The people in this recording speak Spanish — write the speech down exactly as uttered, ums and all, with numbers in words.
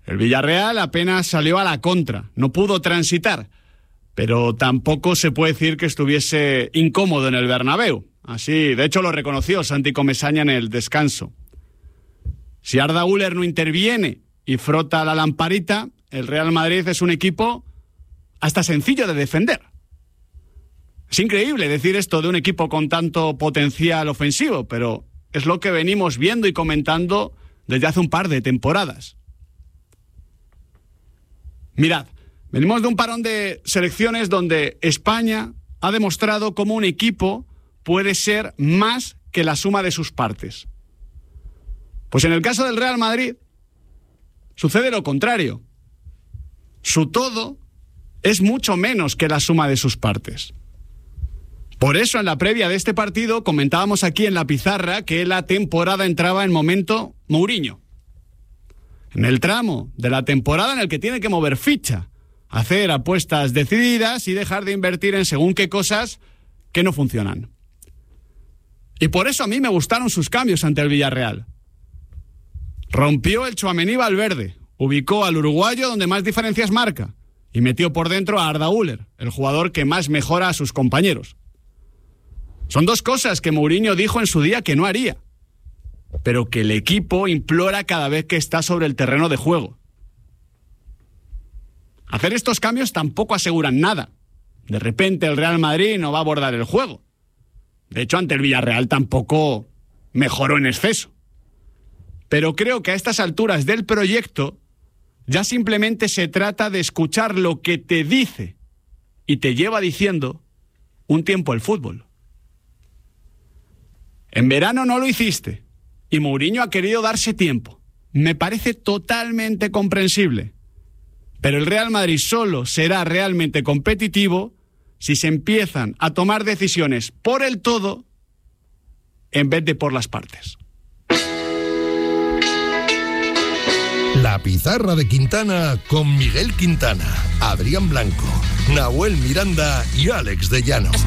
El Villarreal apenas salió a la contra, no pudo transitar, pero tampoco se puede decir que estuviese incómodo en el Bernabéu. Así, de hecho, lo reconoció Santi Comesaña en el descanso. Si Arda Güler no interviene y frota la lamparita, el Real Madrid es un equipo hasta sencillo de defender. Es increíble decir esto de un equipo con tanto potencial ofensivo, pero es lo que venimos viendo y comentando desde hace un par de temporadas. Mirad, venimos de un parón de selecciones donde España ha demostrado cómo un equipo puede ser más que la suma de sus partes. Pues en el caso del Real Madrid sucede lo contrario. Su todo es mucho menos que la suma de sus partes. Por eso en la previa de este partido comentábamos aquí en la pizarra que la temporada entraba en momento Mourinho. En el tramo de la temporada en el que tiene que mover ficha, hacer apuestas decididas y dejar de invertir en según qué cosas que no funcionan. Y por eso a mí me gustaron sus cambios ante el Villarreal. Rompió el Tchouaméni Valverde, ubicó al uruguayo donde más diferencias marca y metió por dentro a Arda Güler, el jugador que más mejora a sus compañeros. Son dos cosas que Mourinho dijo en su día que no haría, pero que el equipo implora cada vez que está sobre el terreno de juego. Hacer estos cambios tampoco aseguran nada. De repente el Real Madrid no va a abordar el juego. De hecho, ante el Villarreal tampoco mejoró en exceso. Pero creo que a estas alturas del proyecto ya simplemente se trata de escuchar lo que te dice y te lleva diciendo un tiempo el fútbol. En verano no lo hiciste y Mourinho ha querido darse tiempo. Me parece totalmente comprensible. Pero el Real Madrid solo será realmente competitivo si se empiezan a tomar decisiones por el todo en vez de por las partes. La pizarra de Quintana con Miguel Quintana, Adrián Blanco, Nahuel Miranda y Alex de Llano.